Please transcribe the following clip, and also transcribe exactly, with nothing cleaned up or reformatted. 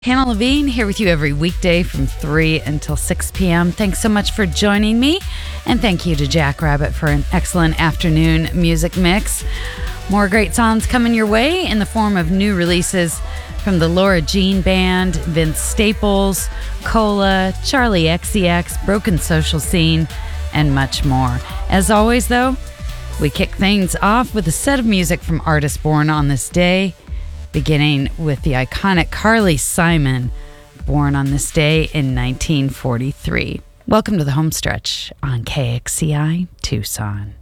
Hannah Levine here with you every weekday from three until six p.m. Thanks so much for joining me, and thank you to Jack Rabbit for an excellent afternoon music mix. More great songs coming your way in the form of new releases from the Laura Jean Band, Vince Staples, Cola, Charlie X C X, Broken Social Scene, and much more. As always, though, we kick things off with a set of music from artists born on this day, beginning with the iconic Carly Simon, born on this day in nineteen forty-three. Welcome to the home stretch on K X C I Tucson.